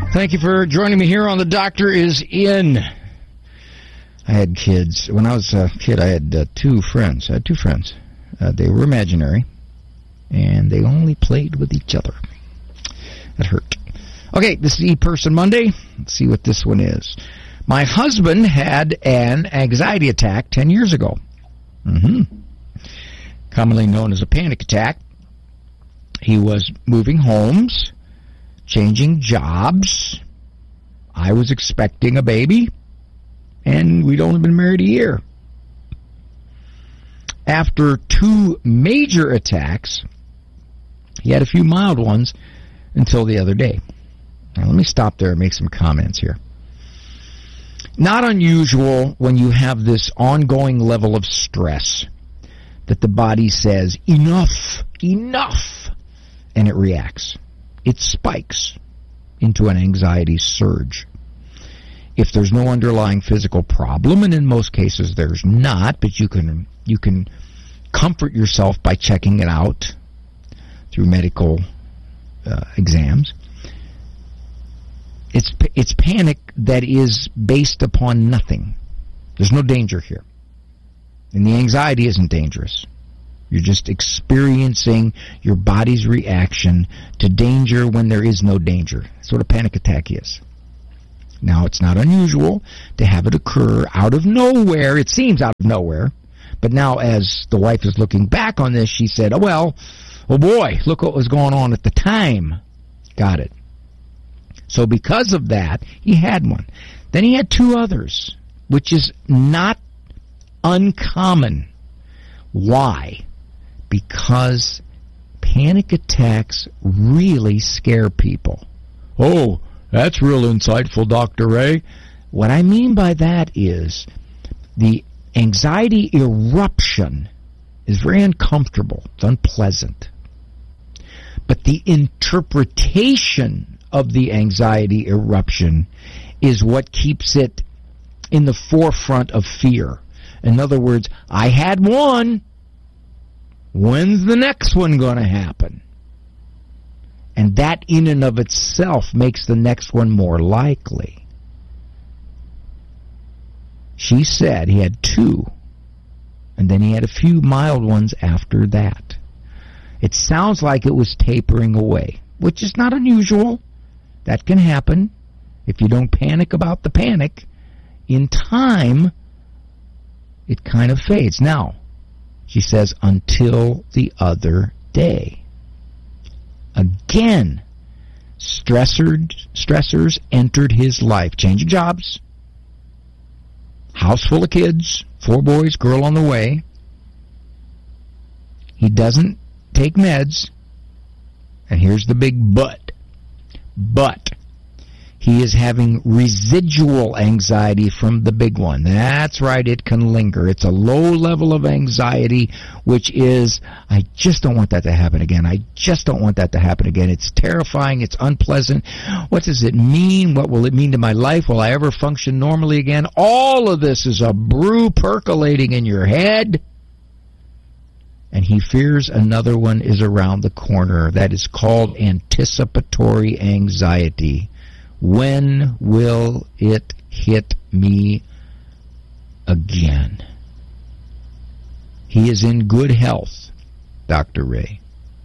Thank you for joining me here on The Doctor Is In. I had kids. When I was a kid, I had two friends. They were imaginary, and they only played with each other. That hurt. Okay, this is E-Person Monday. Let's see what this one is. My husband had an anxiety attack 10 years ago. Commonly known as a panic attack. He was moving homes, changing jobs. I was expecting a baby, and we'd only been married a year. After 2 major attacks, he had a few mild ones until the other day. Now, let me stop there and make some comments here. Not unusual when you have this ongoing level of stress that the body says, enough, and it reacts. It spikes into an anxiety surge. If there's no underlying physical problem, and in most cases there's not, but you can comfort yourself by checking it out through medical exams. It's panic that is based upon nothing. There's no danger here. And the anxiety isn't dangerous. You're just experiencing your body's reaction to danger when there is no danger. That's what a panic attack is. Now, it's not unusual to have it occur out of nowhere. It seems out of nowhere. But now, as the wife is looking back on this, she said, oh boy, look what was going on at the time. Got it. So because of that, he had one. Then he had 2 others, which is not uncommon. Why? Because panic attacks really scare people. Oh, that's real insightful, Dr. Ray. What I mean by that is the anxiety eruption is very uncomfortable. It's unpleasant. But the interpretation of the anxiety eruption is what keeps it in the forefront of fear. In other words, I had one. When's the next one going to happen? And that in and of itself makes the next one more likely. She said he had 2, and then he had a few mild ones after that. It sounds like it was tapering away, which is not unusual. That can happen if you don't panic about the panic. In time, it kind of fades. Now, she says, until the other day. Again, stressors entered his life. Changing jobs, house full of kids, 4 boys, girl on the way. He doesn't take meds. And here's the big but. But he is having residual anxiety from the big one. That's right, it can linger. It's a low level of anxiety, which is, I just don't want that to happen again. I just don't want that to happen again. It's terrifying. It's unpleasant. What does it mean? What will it mean to my life? Will I ever function normally again? All of this is a brew percolating in your head. And he fears another one is around the corner. That is called anticipatory anxiety. When will it hit me again? He is in good health, Dr. Ray.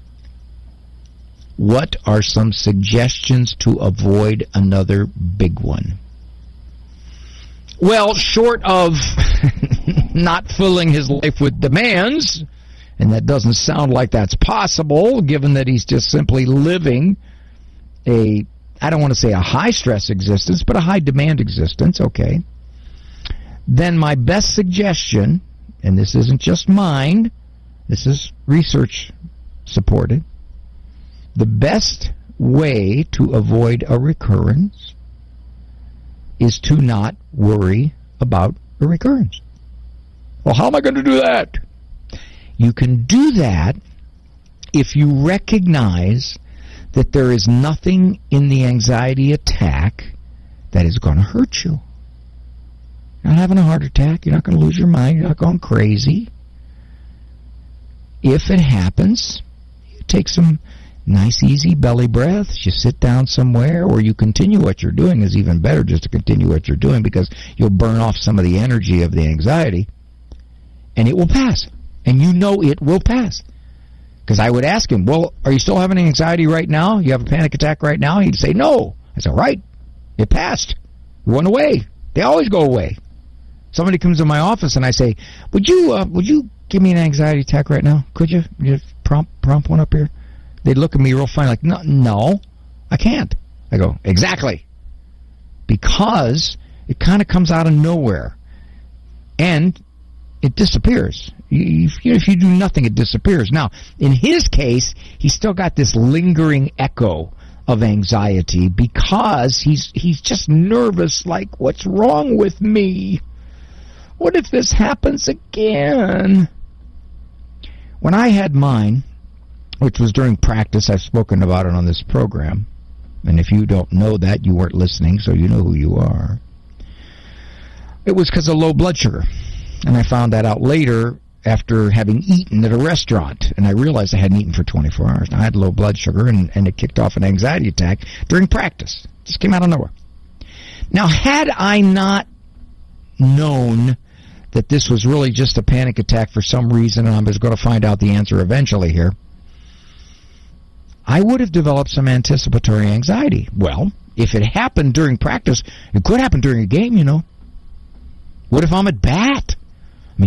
What are some suggestions to avoid another big one? Well, short of not filling his life with demands, and that doesn't sound like that's possible, given that he's just simply living I don't want to say a high-stress existence, but a high-demand existence, okay. Then my best suggestion, and this isn't just mine, this is research-supported, the best way to avoid a recurrence is to not worry about a recurrence. Well, how am I going to do that? You can do that if you recognize that there is nothing in the anxiety attack that is going to hurt you. You're not having a heart attack. You're not going to lose your mind. You're not going crazy. If it happens, you take some Nice, easy belly breaths. You sit down somewhere, or you continue what you're doing is even better, just to continue what you're doing, because you'll burn off some of the energy of the anxiety, and it will pass. And you know it will pass. Because I would ask him, well, are you still having anxiety right now? You have a panic attack right now? He'd say, no. I said, right. It passed. It went away. They always go away. Somebody comes to my office and I say, would you give me an anxiety attack right now? Could you? You prompt one up here? They'd look at me real funny like, no, I can't. I go, exactly. Because it kind of comes out of nowhere. And it disappears. If you do nothing, it disappears. Now, in his case, he's still got this lingering echo of anxiety because he's just nervous, like, what's wrong with me? What if this happens again? When I had mine, which was during practice, I've spoken about it on this program, and if you don't know that, you weren't listening, so you know who you are. It was because of low blood sugar, and I found that out later after having eaten at a restaurant, and I realized I hadn't eaten for 24 hours. I had low blood sugar, and it kicked off an anxiety attack during practice. Just came out of nowhere. Now, had I not known that this was really just a panic attack for some reason, and I was going to find out the answer eventually here, I would have developed some anticipatory anxiety. Well, if it happened during practice, it could happen during a game, you know. What if I'm at bat?